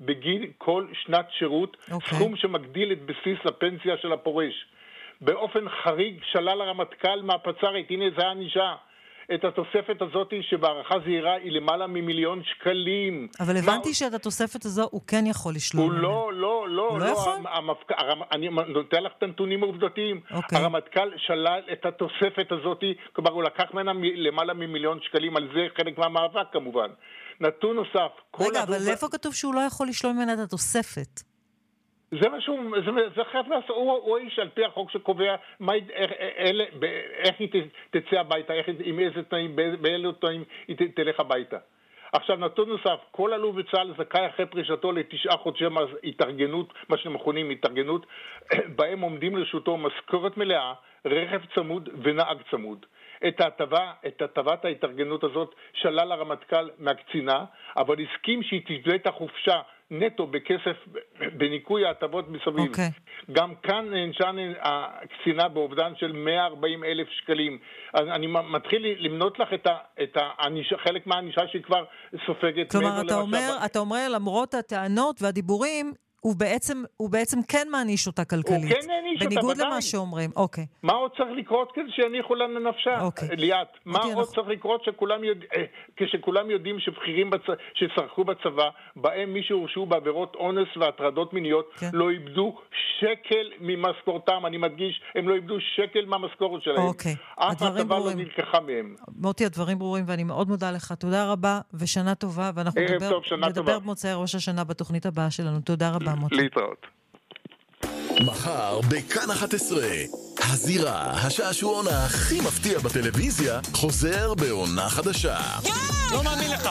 בגין כל שנת שירות, סכום שמגדיל את בסיס הפנסיה של הפורש. באופן חריג שלל הרמטכ"ל מהפצ"רית, הנה זה הענישה, את התוספת הזאת שבערכה זהירה היא למעלה מ1,000,000 שקלים. אבל הבנתי שאת התוספת הזו הוא כן יכול לשלול. הוא לא יכול? אני נותן לך את הנתונים העובדתיים. הרמטכ"ל שלל את התוספת הזאת, כלומר הוא לקח ממנה למעלה מ1,000,000 שקלים, על זה חלק מהמאבק כמובן. נתון נוסף. רגע, אבל איפה כתוב שהוא לא יכול לשלול ממנה את התוספת? זה משהו, זה חייב לעשות, הוא איש על פי החוק שקובע איך היא תצא הביתה, עם איזה תנאים, באילו תנאים היא תלך הביתה. עכשיו נתון נוסף, כל אלוף בצה"ל זכאי אחרי פרישתו ל9 חודשי התארגנות, מה שמכונים התארגנות, בהם עומדים לרשותו משכורת מלאה, רכב צמוד ונהג צמוד. את הטבת ההתארגנות הזאת שלל הרמטכ"ל מהקצינה, אבל הסכים שהיא תשווה את החופשה נטו בכסף בניקוי ההטבות מסביב. גם כאן נענשה הקצינה באובדן של 140,000 שקלים. אני מתחיל למנות לך את חלק מהענישה שהיא כבר סופגת. כלומר, אתה אומר למרות הטענות והדיבורים, הוא בעצם כן מעניש אותה כלכלית. הוא כן מעניש אותה, בניגוד למה שאומרים. אוקיי. מה עוד צריך לקרות כדי שיניחו לנו נפשה? ליאת, מה עוד צריך לקרות כשכולם יודעים שבכירים ששרחו בצבא, בהם מי שהורשעו בעבירות אונס והטרדות מיניות, לא איבדו שקל ממשכורתם, אני מדגיש, הם לא איבדו שקל מהמשכורת שלהם. אוקיי. אף הטבה לא נלקחה מהם. מוטי, הדברים ברורים ואני מאוד מודה לך. תודה רבה ושנה טובה, ואנחנו נדבר במוצאי ראש השנה בתוכנית הבאה שלנו. תודה רבה. להתראות. מחר בכאן 11 הזירה, השעשועון הכי מפתיע בטלוויזיה חוזר בעונה חדשה. לא מאמין לך.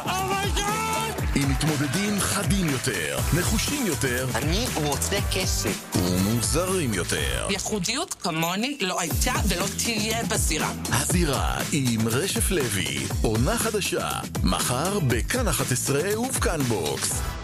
עם מתמודדים חדים יותר, נחושים יותר, אני רוצה כסף, ומוזרים יותר. ייחודיות כמוני לא הייתה ולא תהיה בזירה. הזירה עם רשף לוי, עונה חדשה, מחר בכאן 11 ובכאן בוקס.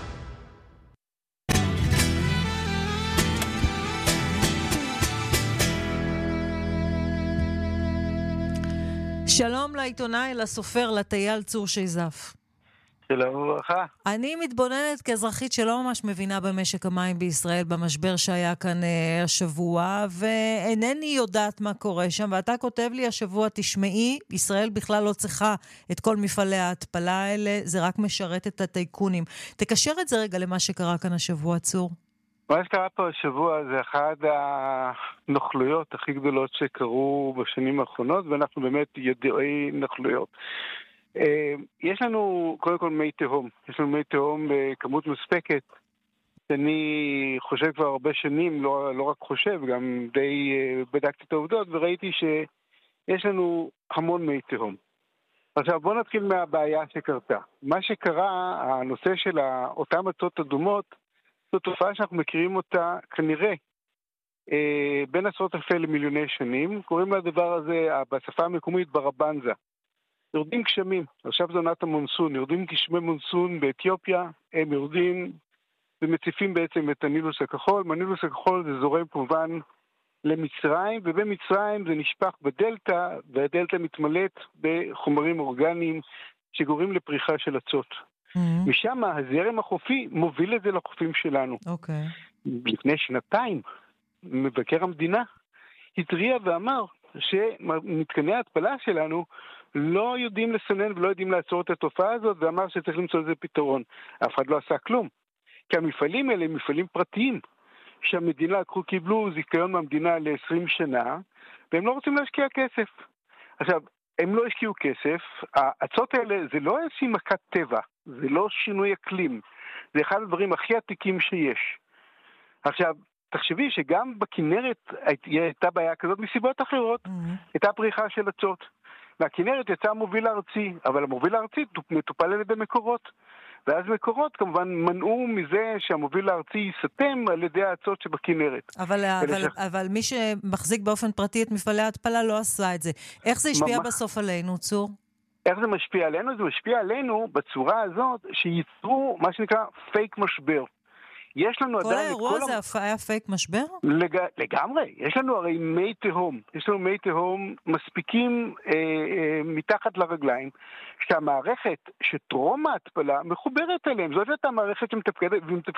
שלום לעיתונאי, לסופר, לטייל צור שייזף. שלום וברכה. אני מתבוננת כאזרחית שלא ממש מבינה במשק המים בישראל, במשבר שהיה כאן השבוע, ואינני יודעת מה קורה שם, ואתה כותב לי השבוע, תשמעי, ישראל בכלל לא צריכה את כל מפעלי ההתפלה האלה, זה רק משרת את הטייקונים. תקשר את זה רגע למה שקרה כאן השבוע, צור. מה שקרה פה השבוע זה אחד הנוכלויות הכי גדולות שקרו בשנים האחרונות, ואנחנו באמת ידועי נוכלויות. יש לנו קודם כל מי תהום, יש לנו מי תהום בכמות מספקת, שאני חושב כבר הרבה שנים, לא רק חושב, גם די בדקתי את העובדות, וראיתי שיש לנו המון מי תהום. עכשיו בואו נתחיל מהבעיה שקרתה. מה שקרה, הנושא של אותם עצות אדומות, זו תופעה שאנחנו מכירים אותה כנראה בין עשרות אלפי למיליוני שנים. קוראים לדבר הזה בשפה המקומית ברבנזה. יורדים גשמים, עכשיו זו עונת המונסון, יורדים גשמי מונסון באתיופיה, הם יורדים ומציפים בעצם את הנילוס הכחול. מהנילוס הכחול זה זורם כמובן למצרים, ובמצרים זה נשפך בדלטה, והדלטה מתמלאת בחומרים אורגניים שגורמים לפריחה של עצות. משם הזרם החופי מוביל את זה לחופים שלנו. לפני שנתיים מבקר המדינה התריע ואמר שמתקני ההתפלה שלנו לא יודעים לסנן ולא יודעים לעצור את התופעה הזאת, ואמר שצריך למצוא לזה פתרון. אף אחד לא עשה כלום, כי המפעלים האלה הם מפעלים פרטיים שהמדינה קיבלו זיכיון מהמדינה ל20 שנה, והם לא רוצים להשקיע כסף. עכשיו, הם לא השקיעו כסף, העצות האלה זה לא איזושהי מכת טבע, זה לא שינוי אקלים, זה אחד הדברים הכי עתיקים שיש. עכשיו, תחשבי שגם בכנרת הייתה בעיה כזאת מסיבות אחרות, הייתה פריחה של עצות. מהכנרת יצא המוביל הארצי, אבל המוביל הארצי מטופל על ידי מקורות, ואז מקורות כמובן מנעו מזה שהמוביל הארצי ייסתם על ידי העצות שבכנרת. אבל מי שמחזיק באופן פרטי את מפעלי ההתפלה לא עשה את זה. איך זה השפיע בסוף עלינו, צור? איך זה משפיע עלינו? זה משפיע עלינו בצורה הזאת שייצרו מה שנקרא פייק משבר. יש לנו כל האירוע הזה היה פייק משבר? לגמרי. יש לנו הרי מי תהום. יש לנו מי תהום מספיקים מתחת לרגליים, שהמערכת שטרום ההתפלה מחוברת אליהם. זאת הייתה מערכת שמתפקדת